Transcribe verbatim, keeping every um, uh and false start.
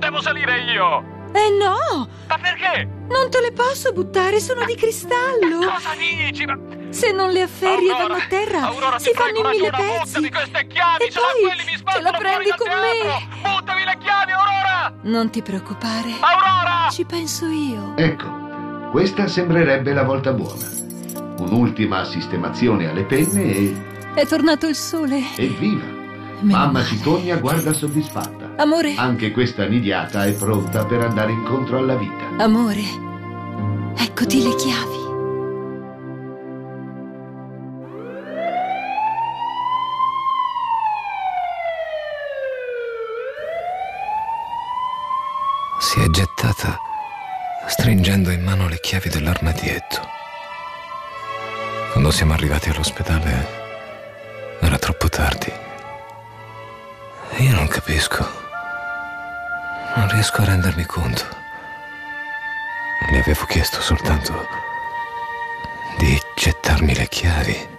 devo salire io! Eh no! Ma perché? Non te le posso buttare, sono di cristallo! Cosa dici? Ma... Se non le afferri e vanno a terra, Aurora, si fanno in mille ragione, pezzi. buttami queste chiavi, E se no poi quelli mi ce la sbattono prendi fuori con dal me. teatro. Buttami le chiavi, Aurora! Non ti preoccupare. Aurora! Ci penso io. Ecco, questa sembrerebbe la volta buona. Un'ultima sistemazione alle penne e... È tornato il sole. Evviva! Meno Mamma male. Cicogna guarda soddisfatta. Amore. Anche questa nidiata è pronta per andare incontro alla vita. Amore, eccoti le chiavi. Si è gettata stringendo in mano le chiavi dell'armadietto. Quando siamo arrivati all'ospedale era troppo tardi. Io non capisco. Non riesco a rendermi conto. Le avevo chiesto soltanto di gettarmi le chiavi.